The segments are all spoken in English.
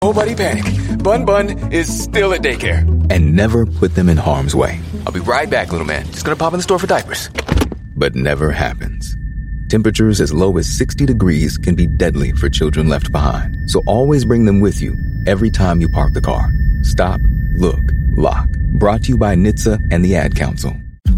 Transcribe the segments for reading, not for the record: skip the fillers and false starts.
Nobody panic. Bun Bun is still at daycare. And never put them in harm's way. I'll be right back, little man. Just gonna pop in the store for diapers. But never happens. Temperatures as low as 60 degrees can be deadly for children left behind. So always bring them with you every time you park the car. Stop, look, lock. Brought to you by NHTSA and the Ad Council.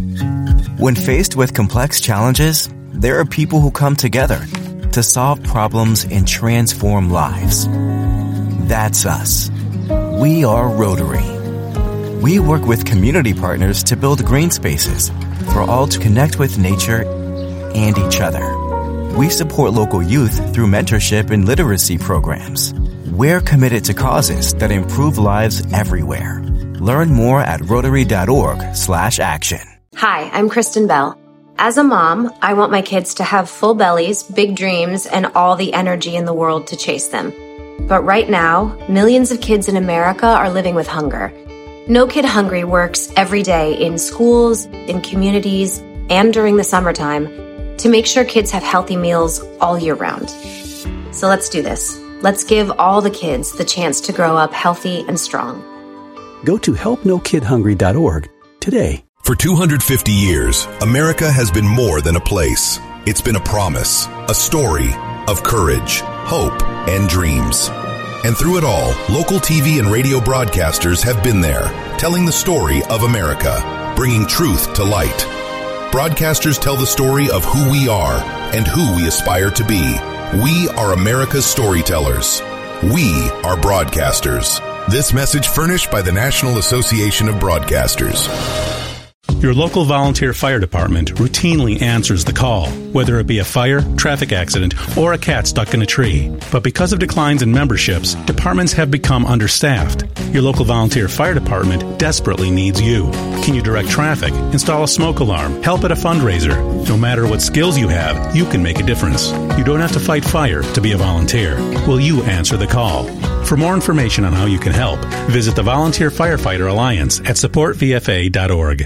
When faced with complex challenges, there are people who come together to solve problems and transform lives. That's us. We are Rotary. We work with community partners to build green spaces for all to connect with nature and each other. We support local youth through mentorship and literacy programs. We're committed to causes that improve lives everywhere. Learn more at Rotary.org/action. Hi, I'm Kristen Bell. As a mom, I want my kids to have full bellies, big dreams, and all the energy in the world to chase them. But right now, millions of kids in America are living with hunger. No Kid Hungry works every day in schools, in communities, and during the summertime to make sure kids have healthy meals all year round. So let's do this. Let's give all the kids the chance to grow up healthy and strong. Go to helpnokidhungry.org today. For 250 years, America has been more than a place. It's been a promise, a story of courage, hope, and dreams. And through it all, local TV and radio broadcasters have been there, telling the story of America, bringing truth to light. Broadcasters tell the story of who we are and who we aspire to be. We are America's storytellers. We are broadcasters. This message furnished by the National Association of Broadcasters. Your local volunteer fire department routinely answers the call, whether it be a fire, traffic accident, or a cat stuck in a tree. But because of declines in memberships, departments have become understaffed. Your local volunteer fire department desperately needs you. Can you direct traffic, install a smoke alarm, help at a fundraiser? No matter what skills you have, you can make a difference. You don't have to fight fire to be a volunteer. Will you answer the call? For more information on how you can help, visit the Volunteer Firefighter Alliance at supportvfa.org.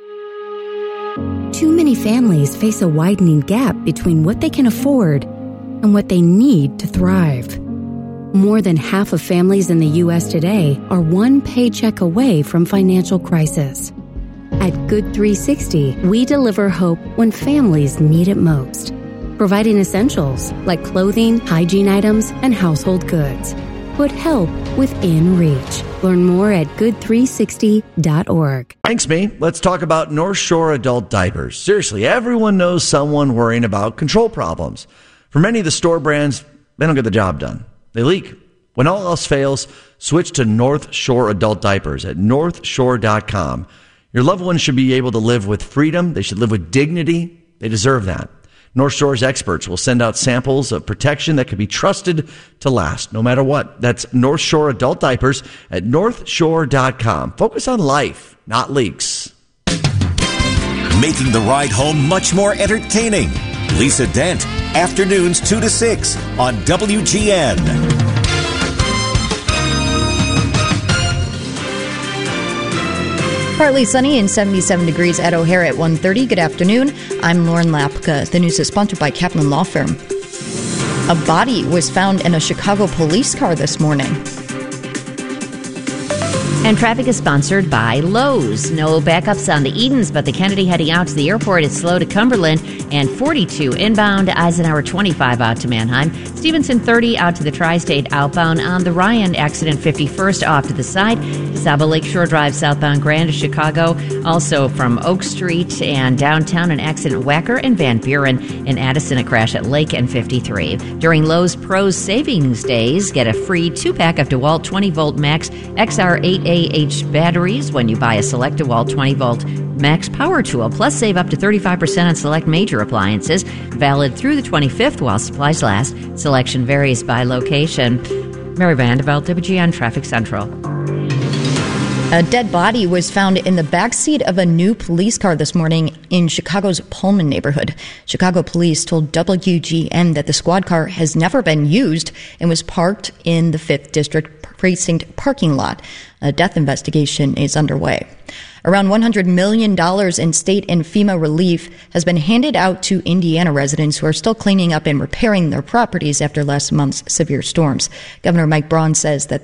Too many families face a widening gap between what they can afford and what they need to thrive. More than half of families in the U.S. today are one paycheck away from financial crisis. At Good 360, we deliver hope when families need it most, providing essentials like clothing, hygiene items, and household goods. Put help within reach. Learn more at good360.org. Thanks, me. Let's talk about North Shore adult diapers. Seriously, everyone knows someone worrying about control problems. For many of the store brands, they don't get the job done. They leak. When all else fails, switch to North Shore adult diapers at northshore.com. Your loved ones should be able to live with freedom. They should live with dignity. They deserve that. North Shore's experts will send out samples of protection that can be trusted to last, no matter what. That's North Shore adult diapers at northshore.com. Focus on life, not leaks. Making the ride home much more entertaining. Lisa Dent, afternoons 2 to 6 on WGN. Partly sunny and 77 degrees at O'Hare at 1:30. Good afternoon. I'm Lauren Lapka. The news is sponsored by Kaplan Law Firm. A body was found in a Chicago police car this morning. And traffic is sponsored by Lowe's. No backups on the Edens, but the Kennedy heading out to the airport is slow to Cumberland, and 42 inbound, Eisenhower 25 out to Manheim, Stevenson 30 out to the Tri-State outbound on the Ryan, accident 51st off to the side, Saba Lakeshore Drive southbound Grand to Chicago, also from Oak Street and downtown an accident Wacker and Van Buren, in Addison a crash at Lake and 53. During Lowe's Pros Savings Days, get a free 2-pack of DeWalt 20-volt max XR8AH batteries when you buy a select DeWalt 20-volt max power tool. Plus, save up to 35% on select major appliances. Valid through the 25th while supplies last. Selection varies by location. Mary Vanderbilt, WGN Traffic Central. A dead body was found in the backseat of a new police car this morning in Chicago's Pullman neighborhood. Chicago police told WGN that the squad car has never been used and was parked in the 5th District Precinct parking lot. A death investigation is underway. Around $100 million in state and FEMA relief has been handed out to Indiana residents who are still cleaning up and repairing their properties after last month's severe storms. Governor Mike Braun says that